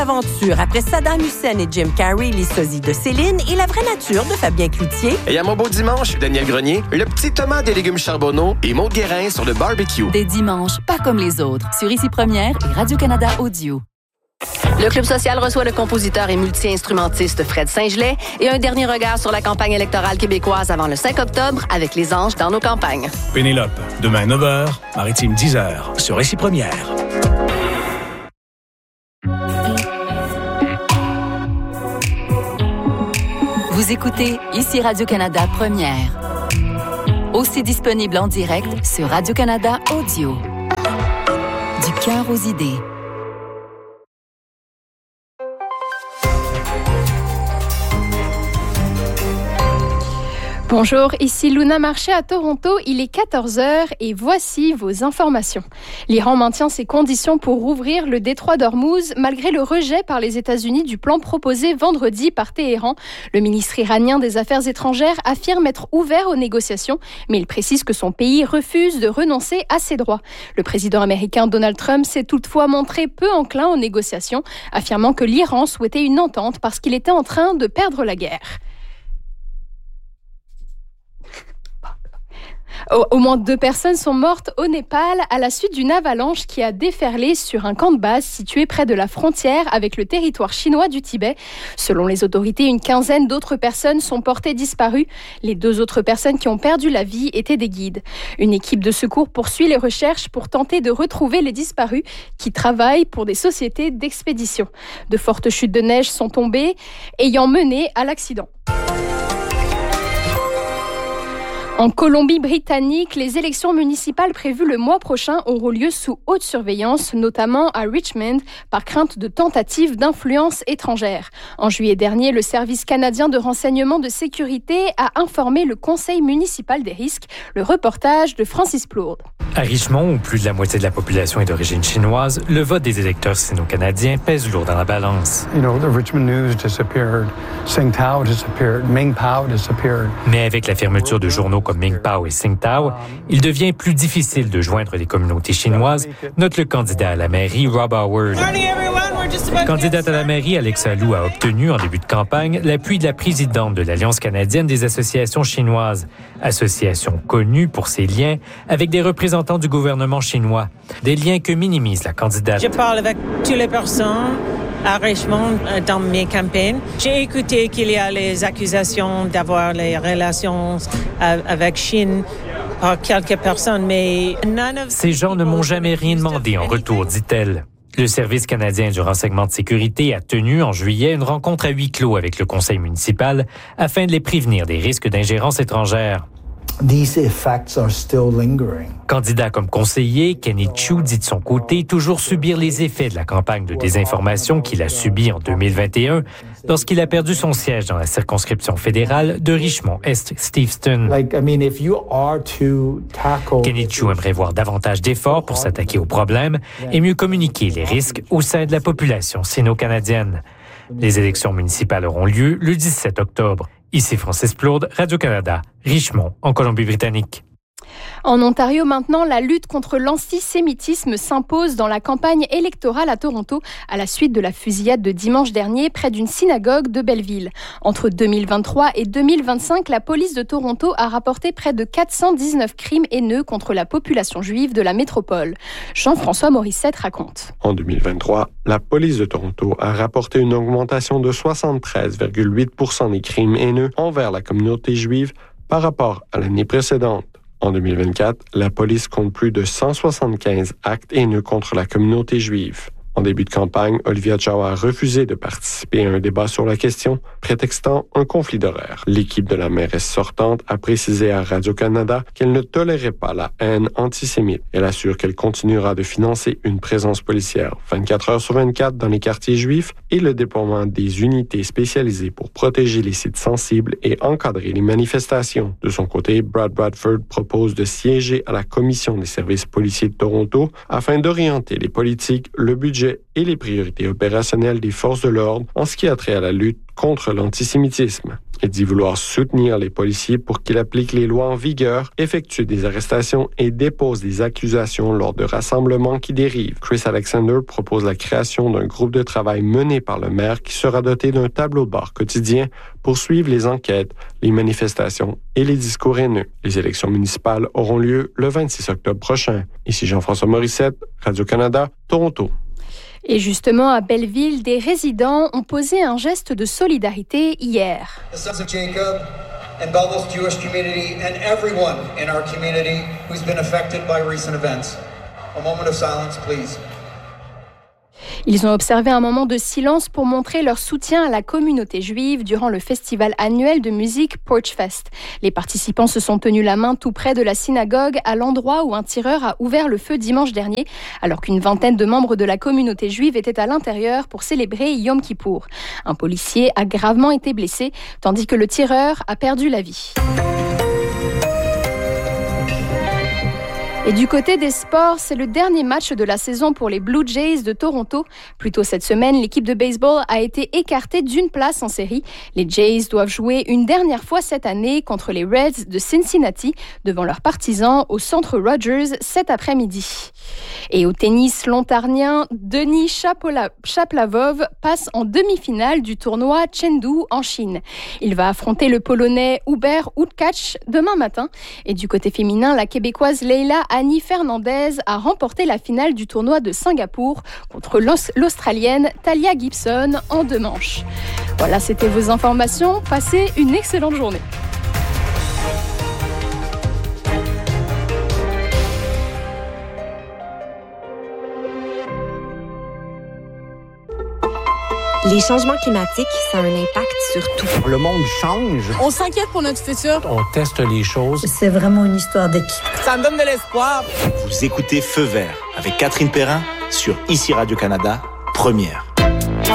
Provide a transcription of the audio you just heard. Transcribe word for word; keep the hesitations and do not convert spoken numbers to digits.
Aventure après Saddam Hussein et Jim Carrey, les sosies de Céline et la vraie nature de Fabien Cloutier. Et à mon beau dimanche, Daniel Grenier, le petit Thomas des légumes charbonneaux et Maud Guérin sur le barbecue. Des dimanches, pas comme les autres, sur Ici Première et Radio-Canada Audio. Le Club social reçoit le compositeur et multi-instrumentiste Fred Saint-Gelais et un dernier regard sur la campagne électorale québécoise avant le cinq octobre avec les anges dans nos campagnes. Pénélope, demain neuf heures, Maritime dix heures, sur Ici Première. Vous écoutez Ici Radio-Canada Première. Aussi disponible en direct sur Radio-Canada Audio. Du cœur aux idées. Bonjour, ici Luna Marché à Toronto, il est quatorze heures et voici vos informations. L'Iran maintient ses conditions pour rouvrir le détroit d'Ormuz malgré le rejet par les États-Unis du plan proposé vendredi par Téhéran. Le ministre iranien des Affaires étrangères affirme être ouvert aux négociations, mais il précise que son pays refuse de renoncer à ses droits. Le président américain Donald Trump s'est toutefois montré peu enclin aux négociations, affirmant que l'Iran souhaitait une entente parce qu'il était en train de perdre la guerre. Au moins deux personnes sont mortes au Népal à la suite d'une avalanche qui a déferlé sur un camp de base situé près de la frontière avec le territoire chinois du Tibet. Selon les autorités, une quinzaine d'autres personnes sont portées disparues. Les deux autres personnes qui ont perdu la vie étaient des guides. Une équipe de secours poursuit les recherches pour tenter de retrouver les disparus qui travaillent pour des sociétés d'expédition. De fortes chutes de neige sont tombées, ayant mené à l'accident. En Colombie-Britannique, les élections municipales prévues le mois prochain auront lieu sous haute surveillance, notamment à Richmond, par crainte de tentatives d'influence étrangère. En juillet dernier, le Service canadien de renseignement de sécurité a informé le conseil municipal des risques. Le reportage de Francis Plourde. À Richmond, où plus de la moitié de la population est d'origine chinoise, le vote des électeurs sino-canadiens pèse lourd dans la balance. You know, the Richmond News disappeared, Tsingtao disappeared, Mingpao disappeared. Mais avec la fermeture de journaux comme Mingpao et Tsingtao, il devient plus difficile de joindre les communautés chinoises, note le candidat à la mairie, Rob Howard. Candidate à la mairie, Alexa Liu a obtenu en début de campagne l'appui de la présidente de l'Alliance canadienne des associations chinoises, association connue pour ses liens avec des représentants du gouvernement chinois, des liens que minimise la candidate. Je parle avec toutes les personnes à Richmond dans mes campagnes. J'ai écouté qu'il y a les accusations d'avoir les relations avec Chine par quelques personnes, mais none of... Ces gens ne m'ont jamais rien demandé en retour, dit-elle. Le Service canadien du renseignement de sécurité a tenu en juillet une rencontre à huis clos avec le conseil municipal afin de les prévenir des risques d'ingérence étrangère. These effects are still lingering. Candidat comme conseiller, Kenny Chiu dit de son côté toujours subir les effets de la campagne de désinformation qu'il a subie en deux mille vingt et un lorsqu'il a perdu son siège dans la circonscription fédérale de Richmond-Est-Steveston. Like, I mean, if you are to tackle... Kenny Chiu aimerait voir davantage d'efforts pour s'attaquer aux problèmes et mieux communiquer les risques au sein de la population sino-canadienne. Les élections municipales auront lieu le dix-sept octobre. Ici Francis Plourde, Radio-Canada, Richmond, en Colombie-Britannique. En Ontario, maintenant, la lutte contre l'antisémitisme s'impose dans la campagne électorale à Toronto à la suite de la fusillade de dimanche dernier près d'une synagogue de Belleville. Entre deux mille vingt-trois et deux mille vingt-cinq, la police de Toronto a rapporté près de quatre cent dix-neuf crimes haineux contre la population juive de la métropole. Jean-François Morissette raconte. En deux mille vingt-trois, la police de Toronto a rapporté une augmentation de soixante-treize virgule huit pour cent des crimes haineux envers la communauté juive par rapport à l'année précédente. En deux mille vingt-quatre, la police compte plus de cent soixante-quinze actes haineux contre la communauté juive. En début de campagne, Olivia Chow a refusé de participer à un débat sur la question, prétextant un conflit d'horaires. L'équipe de la mairesse sortante a précisé à Radio-Canada qu'elle ne tolérait pas la haine antisémite. Elle assure qu'elle continuera de financer une présence policière vingt-quatre heures sur vingt-quatre dans les quartiers juifs et le déploiement des unités spécialisées pour protéger les sites sensibles et encadrer les manifestations. De son côté, Brad Bradford propose de siéger à la Commission des services policiers de Toronto afin d'orienter les politiques, le budget budget et les priorités opérationnelles des forces de l'ordre en ce qui a trait à la lutte contre l'antisémitisme. Il dit vouloir soutenir les policiers pour qu'ils appliquent les lois en vigueur, effectuent des arrestations et déposent des accusations lors de rassemblements qui dérivent. Chris Alexander propose la création d'un groupe de travail mené par le maire qui sera doté d'un tableau de bord quotidien pour suivre les enquêtes, les manifestations et les discours haineux. Les élections municipales auront lieu le vingt-six octobre prochain. Ici Jean-François Morissette, Radio-Canada, Toronto. Et justement, à Belleville, des résidents ont posé un geste de solidarité hier. The sons of Jacob and Belleville's Jewish community and everyone in our community who's been affected by recent events. A moment of silence, please. Ils ont observé un moment de silence pour montrer leur soutien à la communauté juive durant le festival annuel de musique Porch Fest. Les participants se sont tenus la main tout près de la synagogue, à l'endroit où un tireur a ouvert le feu dimanche dernier, alors qu'une vingtaine de membres de la communauté juive étaient à l'intérieur pour célébrer Yom Kippour. Un policier a gravement été blessé, tandis que le tireur a perdu la vie. Et du côté des sports, c'est le dernier match de la saison pour les Blue Jays de Toronto. Plus tôt cette semaine, l'équipe de baseball a été écartée d'une place en série. Les Jays doivent jouer une dernière fois cette année contre les Reds de Cincinnati devant leurs partisans au centre Rogers cet après-midi. Et au tennis, l'Ontarien Denis Chapola- Chaplavov passe en demi-finale du tournoi Chengdu en Chine. Il va affronter le Polonais Hubert Hurkacz demain matin. Et du côté féminin, la Québécoise Leila Annie Fernandez a remporté la finale du tournoi de Singapour contre l'Aus- l'Australienne Talia Gibson en deux manches. Voilà, c'était vos informations. Passez une excellente journée. Les changements climatiques, ça a un impact sur tout. Le monde change. On s'inquiète pour notre futur. On teste les choses. C'est vraiment une histoire d'équipe. Ça me donne de l'espoir. Vous écoutez Feu vert avec Catherine Perrin sur Ici Radio-Canada, première.